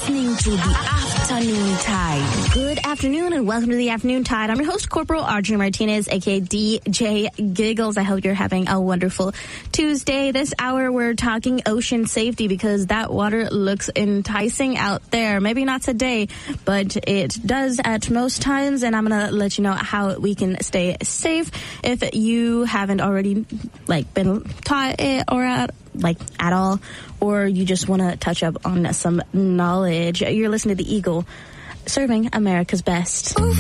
listening to the Afternoon Tide. Good afternoon and welcome to the Afternoon Tide. I'm your host, Corporal Arjun Martinez, aka DJ Giggles. I hope you're having a wonderful Tuesday. This hour we're talking ocean safety because that water looks enticing out there. Maybe not today, but it does at most times, and I'm going to let you know how we can stay safe if you haven't already been taught it or at all, or you just want to touch up on some knowledge. You're listening to The Eagle, serving America's best.